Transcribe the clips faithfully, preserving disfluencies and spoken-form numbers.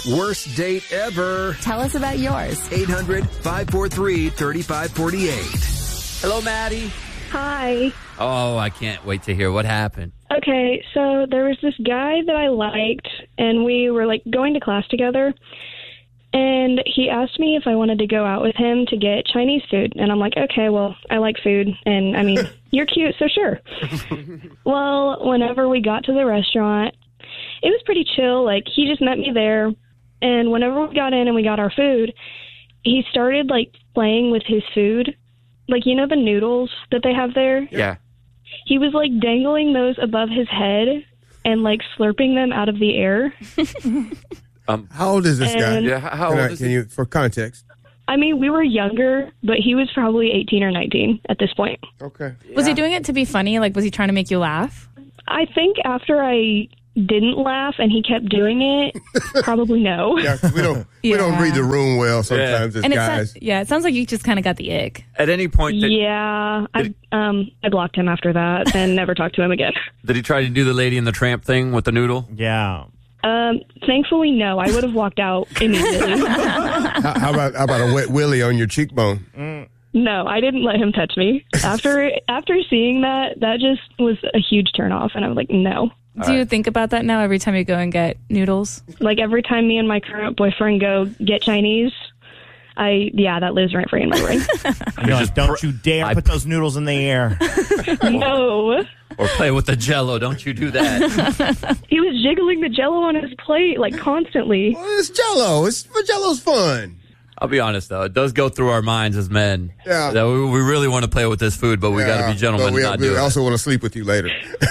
Worst date ever. Tell us about yours. eight hundred, five four three, three five four eight. Hello, Maddie. Hi. Oh, I can't wait to hear what happened. Okay, so there was this guy that I liked, and we were, like, going to class together, and he asked me if I wanted to go out with him to get Chinese food, and I'm like, okay, well, I like food, and, I mean, you're cute, so sure. Well, whenever we got to the restaurant, it was pretty chill. Like, he just met me there, and whenever we got in and we got our food, he started, like, playing with his food. Like, you know the noodles that they have there? Yeah. He was, like, dangling those above his head and, like, slurping them out of the air. um, how old is this guy? And- Yeah, how Can, old I, is can he? you, for context? I mean, we were younger, but he was probably eighteen or nineteen at this point. Okay. Was he doing it to be funny? Like, was he trying to make you laugh? I think after I didn't laugh and he kept doing it, probably no. Yeah, 'cause we don't we don't Yeah. read the room well sometimes as And it guys. sounds, yeah, it sounds like you just kind of got the ick. At any point, did, Yeah, I um I blocked him after that and never talked to him again. did he try to do the Lady in the Tramp thing with the noodle? Yeah. Um, thankfully, no. I would have walked out immediately. how, how about how about a wet willy on your cheekbone? No, I didn't let him touch me. After after seeing that, that just was a huge turnoff, and I was like, no. Do you think about that now every time you go and get noodles? Like every time me and my current boyfriend go get Chinese, I yeah, that lives rent free in my brain. You're like, don't you dare I- put those noodles in the air. No, Or play with the Jell-O? Don't you do that? he was jiggling the Jello on his plate like constantly. Well, it's Jello. It's Jello's fun. I'll be honest, though. It does go through our minds as men. Yeah. That we, we really want to play with this food, but we got to Yeah, be gentlemen but we, and not we do it. also want to sleep with you later.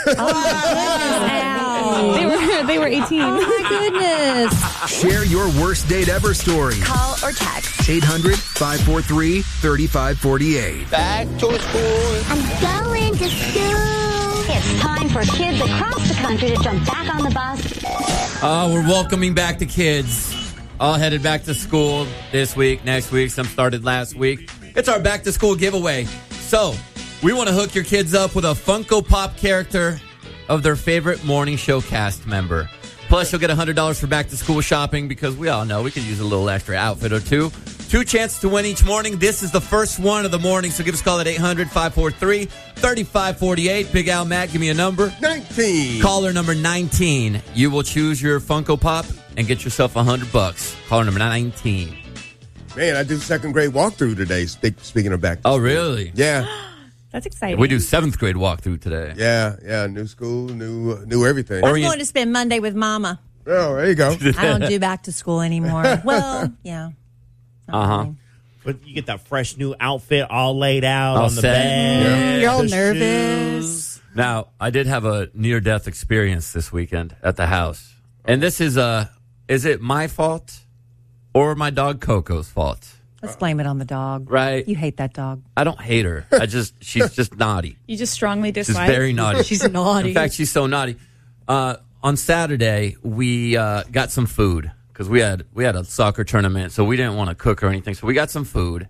They were they were eighteen. Oh, my goodness. Share your worst date ever story. Call or text. eight hundred, five four three, three five four eight. Back to school. I'm going to school. It's time for kids across the country to jump back on the bus. Uh, we're welcoming back the kids. All headed back to school this week, next week. Some started last week. It's our back to school giveaway. So, we want to hook your kids up with a Funko Pop character of their favorite morning show cast member. Plus, you'll get one hundred dollars for back to school shopping because we all know we could use a little extra outfit or two. Two chances to win each morning. This is the first one of the morning, so give us a call at eight hundred, five four three, three five four eight. Big Al, Matt, give me a number. nineteen. Caller number nineteen. You will choose your Funko Pop and get yourself one hundred bucks. Caller number nineteen. Man, I do second grade walkthrough today. Speak, speaking of back. to Oh, school. really? Yeah, That's exciting. We do seventh grade walkthrough today. yeah, yeah. New school, new, new everything. Or- I'm going to spend Monday with Mama. Oh, there you go. I don't do back to school anymore. Well, yeah. Uh-huh. But you get that fresh new outfit all laid out All on the set. bed. You're all the nervous. shoes. Now, I did have a near-death experience this weekend at the house. And this is, uh, is it my fault or my dog Coco's fault? Let's blame it on the dog. Right. You hate that dog. I don't hate her. I just, she's just naughty. You just strongly She's dislike. very naughty. She's naughty. In fact, she's so naughty. Uh, on Saturday, we uh, got some food because we had we had a soccer tournament, so we didn't want to cook or anything. So we got some food,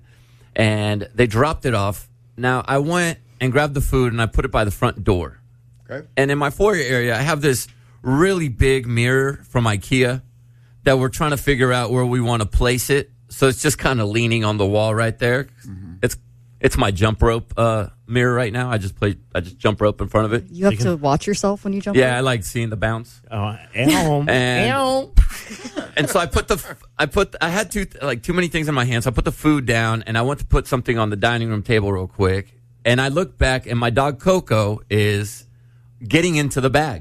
and they dropped it off. Now I went and grabbed the food and I put it by the front door. Okay. And in my foyer area, I have this really big mirror from IKEA that we're trying to figure out where we want to place it. So it's just kind of leaning on the wall right there. Mm-hmm. It's it's my jump rope uh, mirror right now. I just play. I just jump rope in front of it. You have to watch yourself when you jump. Yeah, up? I like seeing the bounce. Oh, ew. And- Ew. And so I put the, I put, I had too, like too many things in my hands. So I put the food down and I went to put something on the dining room table real quick. And I looked back and my dog Coco is getting into the bag.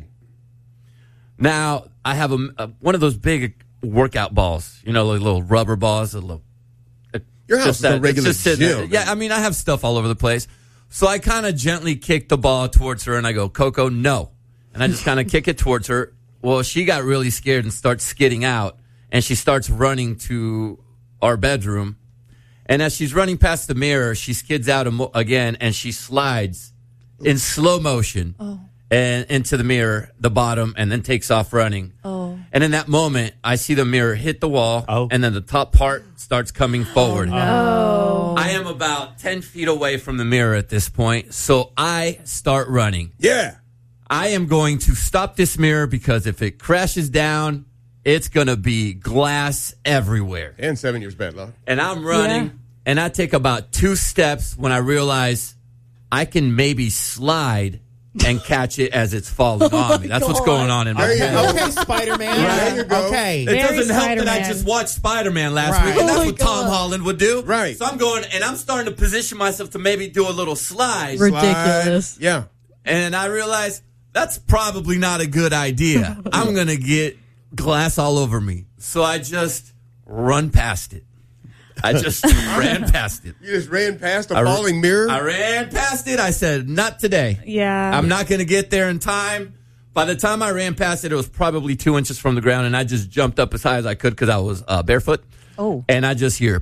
Now I have a, a one of those big workout balls, you know, like little rubber balls. A little, Your house just is that- a regular it's just sitting gym. there. Yeah, I mean, I have stuff all over the place. So I kind of gently kick the ball towards her and I go, Coco, no. And I just kind of kick it towards her. Well, she got really scared and starts skidding out. And she starts running to our bedroom. And as she's running past the mirror, she skids out amo- again and she slides in slow motion and into the mirror, the bottom, and then takes off running. Oh. And in that moment, I see the mirror hit the wall, Oh. and then the top part starts coming forward. Oh. I am about ten feet away from the mirror at this point, so I start running. Yeah. I am going to stop this mirror because if it crashes down, it's going to be glass everywhere. And seven years bad luck. And I'm running, Yeah. and I take about two steps when I realize I can maybe slide and catch it as it's falling on me. That's what's going on in my There you head. go. Okay, Spider-Man. There you go. Okay. It Very doesn't help that I Spider-Man. just watched Spider-Man last Right. week, and that's Oh my what Tom God. Holland would do. Right. So I'm going, and I'm starting to position myself to maybe do a little slide. Ridiculous. Slide. Yeah. And I realized that's probably not a good idea. I'm going to get glass all over me. So I just run past it. I just ran past it. You just ran past a I- falling mirror. I ran past it. I said, not today. Yeah. I'm not going to get there in time. By the time I ran past it, it was probably two inches from the ground, and I just jumped up as high as I could because I was uh, barefoot. Oh. And I just hear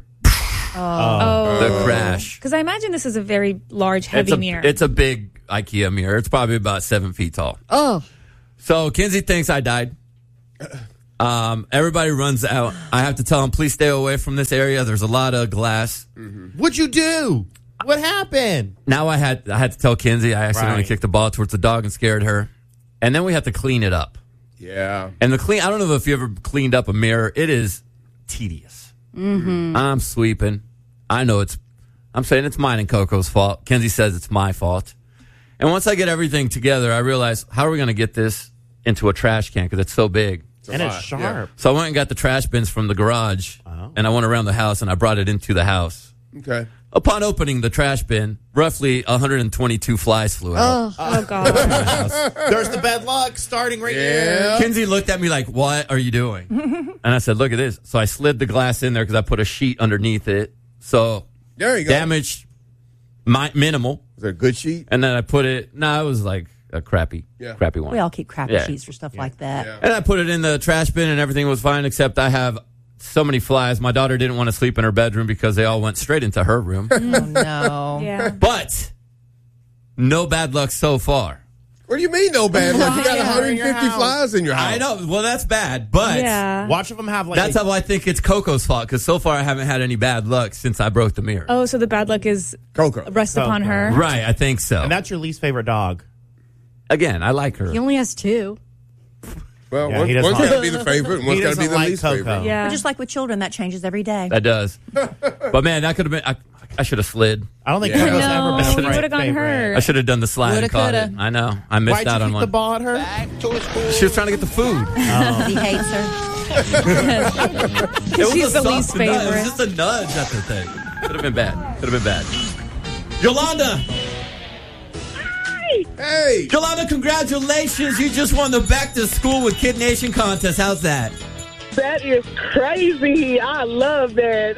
Oh. the crash. Because I imagine this is a very large, heavy It's a, mirror. it's a big IKEA mirror. It's probably about seven feet tall. Oh, So Kinsey thinks I died. Um, everybody runs out. I have to tell them, please stay away from this area. There's a lot of glass. What'd you do? What happened? Now I had I had to tell Kinsey I accidentally Right. kicked the ball towards the dog and scared her. And then we had to clean it up. yeah. And the clean, I don't know if you ever cleaned up a mirror. It is tedious. Mm-hmm. I'm sweeping. I know it's, I'm saying it's mine and Coco's fault. Kinsey says it's my fault. And once I get everything together, I realize, how are we going to get this into a trash can? Because it's so big. And lot, it's sharp. So I went and got the trash bins from the garage, Oh. and I went around the house and I brought it into the house. Okay. Upon opening the trash bin, roughly one hundred twenty-two flies flew out. oh, God. There's the bad luck starting right here. Yeah. Kinsey looked at me like, what are you doing? And I said, look at this. So I slid the glass in there because I put a sheet underneath it. So There you go. damage mi- minimal. Is it a good sheet? And then I put it, no, it was like a crappy, Yeah. crappy one. We all keep crappy Yeah. sheets for stuff like that. Yeah. And I put it in the trash bin and everything was fine, except I have so many flies. My daughter didn't want to sleep in her bedroom because they all went straight into her room. Oh, no. Yeah. But no bad luck so far. What do you mean no bad luck? You got Yeah, one hundred in your fifty house. flies in your house. I know. Well, that's bad, but Yeah. Watch if them have like. that's a- how I think it's Coco's fault because so far I haven't had any bad luck since I broke the mirror. Oh, so the bad luck is Coco. rest upon Coco. her. Right, I think so. and that's your least favorite dog. Again, I like her. he only has two. Well, Yeah, one, he doesn't one's like- got to be the favorite and one's He got to be doesn't the like least Coco. favorite. Yeah. But just like with children, that changes every day. That does. But man, that could have been. I, I should have slid. I don't think Yeah. Coco's No, ever been a you favorite. would've gotten hurt. I should have done the slide Woulda, and caught coulda. it. I know. I missed Why'd out you on kick one. the ball at her? She was trying to get the food. He hates her. It was She's a the least soft nudge. It favorite. was just a nudge at the thing. Could have been bad. Could have been bad. Yolanda. Hey! Yolanda, congratulations. You just won the Back to School with Kid Nation contest. How's that? That is crazy. I love that.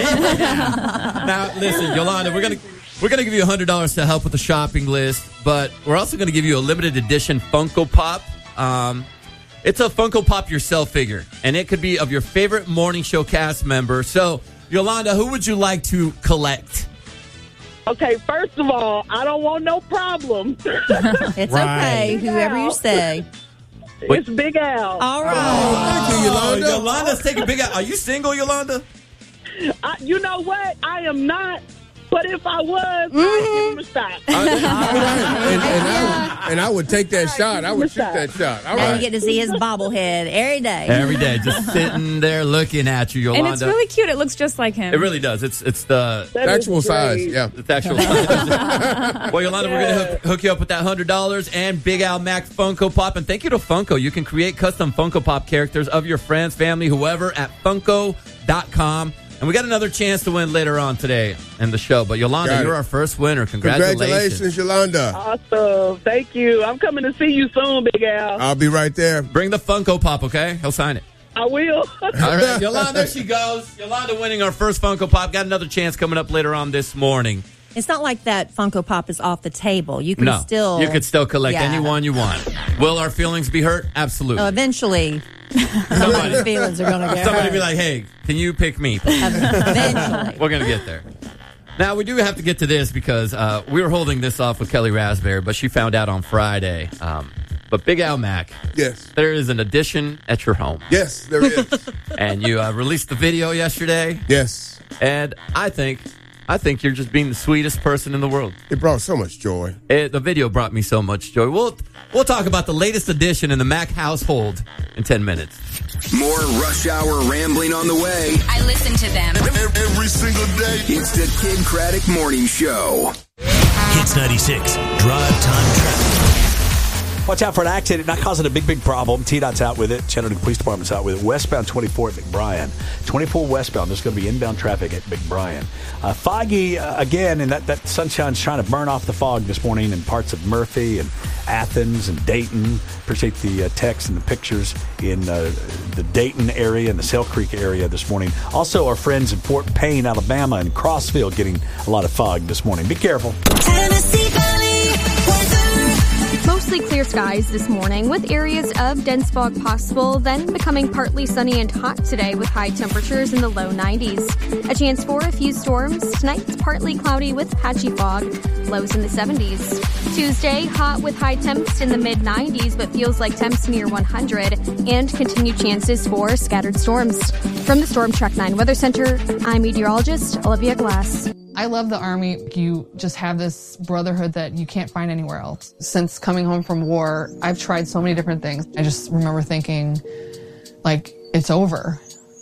Yeah. Now, listen, Yolanda, we're going to we're gonna give you one hundred dollars to help with the shopping list, but we're also going to give you a limited edition Funko Pop. Um, it's a Funko Pop yourself figure, and it could be of your favorite morning show cast member. So, Yolanda, who would you like to collect? Okay, first of all, I don't want no problem. It's Right. okay, whoever you say. It's Big Al. All right. Thank you, Yolanda. Oh, Yolanda's taking big out. Are you single, Yolanda? I, you know what? I am not. But if I was, I'd give him a shot. All right. and, and, I would, and I would take that shot. I would shoot that shot. All Now you right. get to see his bobblehead every day. Every day, just sitting there looking at you, Yolanda. And it's really cute. It looks just like him. It really does. It's it's the That is Actual size. great. Yeah. It's actual size. Well, Yolanda, we're going to hook, hook you up with that one hundred dollars and Big Al Mac Funko Pop. And thank you to Funko. You can create custom Funko Pop characters of your friends, family, whoever at funko dot com. And we got another chance to win later on today in the show. But Yolanda, Got it. you're our first winner. Congratulations. Congratulations, Yolanda. Awesome. Thank you. I'm coming to see you soon, Big Al. I'll be right there. Bring the Funko Pop, okay? He'll sign it. I will. All right, Yolanda, there she goes. Yolanda winning our first Funko Pop. Got another chance coming up later on this morning. It's not like that Funko Pop is off the table. You can No, still... you could still collect Yeah. anyone you want. Will our feelings be hurt? Absolutely. Oh, eventually, somebody's feelings are going to get Somebody hurt. be like, hey, can you pick me? Eventually. We're going to get there. Now, we do have to get to this because uh, we were holding this off with Kelly Raspberry, but she found out on Friday. Um, but Big Al Mac, Yes. there is an addition at your home. Yes, there is. And you uh, released the video yesterday. Yes. And I think, I think you're just being the sweetest person in the world. It brought so much joy. It, the video brought me so much joy. We'll, we'll talk about the latest addition in the Mac household in ten minutes. More Rush Hour rambling on the way. I listen to them every single day. It's the Kid Craddock Morning Show. Hits ninety-six. Drive Time Traffic. Watch out for an accident not causing a big, big problem. T DOT's out with it. Chattanooga Police Department's out with it. Westbound twenty-four at McBrien. twenty-four westbound. There's going to be inbound traffic at McBrien. Uh, foggy uh, again, and that, that sunshine's trying to burn off the fog this morning in parts of Murphy and Athens and Dayton. Appreciate the uh, text and the pictures in uh, the Dayton area and the Sale Creek area this morning. Also, our friends in Fort Payne, Alabama, and Crossville getting a lot of fog this morning. Be careful. Tennessee Valley weather. Mostly clear skies this morning with areas of dense fog possible, then becoming partly sunny and hot today with high temperatures in the low nineties. A chance for a few storms. Tonight, it's partly cloudy with patchy fog, lows in the seventies. Tuesday, hot with high temps in the mid nineties, but feels like temps near one hundred, and continued chances for scattered storms. From the Storm Track nine Weather Center, I'm meteorologist Olivia Glass. I love the Army. You just have this brotherhood that you can't find anywhere else. Since coming home from war, I've tried so many different things. I just remember thinking, like, it's over.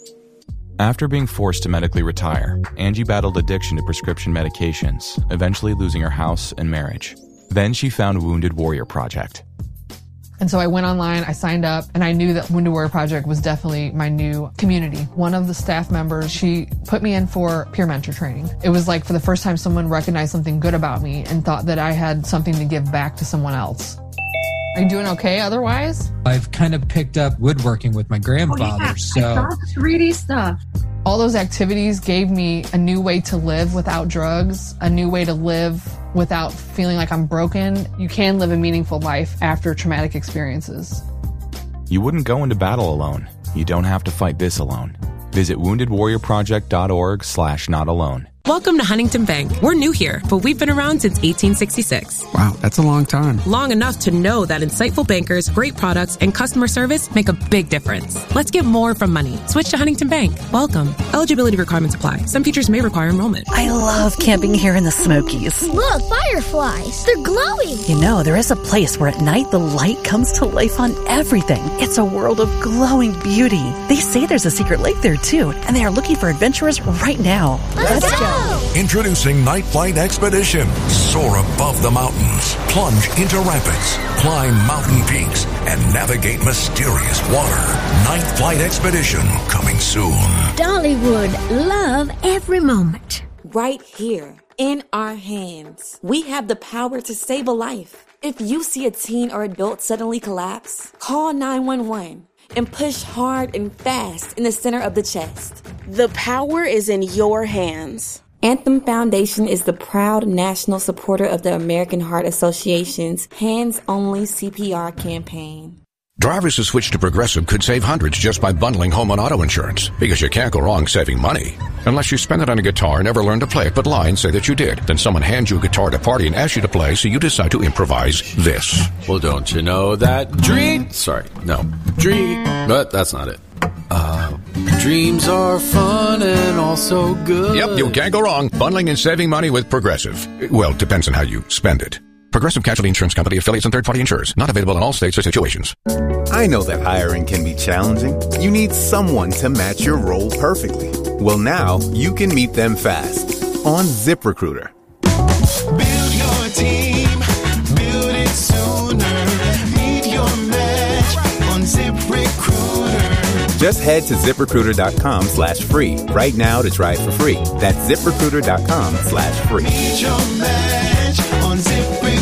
After being forced to medically retire, Angie battled addiction to prescription medications, eventually losing her house and marriage. Then she found Wounded Warrior Project. And so I went online, I signed up, and I knew that Wounded Warrior Project was definitely my new community. One of the staff members, she put me in for peer mentor training. It was like for the first time someone recognized something good about me and thought that I had something to give back to someone else. Are you doing okay otherwise? I've kind of picked up woodworking with my grandfather, oh, yeah. so... three D stuff. All those activities gave me a new way to live without drugs, a new way to live without feeling like I'm broken. You can live a meaningful life after traumatic experiences. You wouldn't go into battle alone. You don't have to fight this alone. Visit wounded warrior project dot org slash not alone. Welcome to Huntington Bank. We're new here, but we've been around since eighteen sixty-six. Wow, that's a long time. Long enough to know that insightful bankers, great products, and customer service make a big difference. Let's get more from money. Switch to Huntington Bank. Welcome. Eligibility requirements apply. Some features may require enrollment. I love camping here in the Smokies. Look, fireflies. They're glowing. You know, there is a place where at night the light comes to life on everything. It's a world of glowing beauty. They say there's a secret lake there, too, and they are looking for adventurers right now. Let's, Let's go. go. Introducing Night Flight Expedition. Soar above the mountains, plunge into rapids, climb mountain peaks, and navigate mysterious water. Night Flight Expedition coming soon. Dollywood, love every moment. Right here in our hands, we have the power to save a life. If you see a teen or adult suddenly collapse, call nine one one. And push hard and fast in the center of the chest. The power is in your hands. Anthem Foundation is the proud national supporter of the American Heart Association's Hands Only C P R campaign. Drivers who switch to Progressive could save hundreds just by bundling home and auto insurance, because you can't go wrong saving money. Unless you spend it on a guitar and never learn to play it but lie and say that you did. Then someone hands you a guitar at a party and asks you to play, so you decide to improvise this. Well, don't you know that dream... Sorry, no. Dream... But that's not it. Uh, dreams are fun and also good. Yep, you can't go wrong. Bundling and saving money with Progressive. Well, depends on how you spend it. Progressive Casualty Insurance Company, affiliates, and third-party insurers. Not available in all states or situations. I know that hiring can be challenging. You need someone to match your role perfectly. Well, now you can meet them fast on ZipRecruiter. Build your team. Build it sooner. Meet your match on ZipRecruiter. Just head to ZipRecruiter.com slash free right now to try it for free. That's ZipRecruiter.com slash free. Meet your match on ZipRecruiter.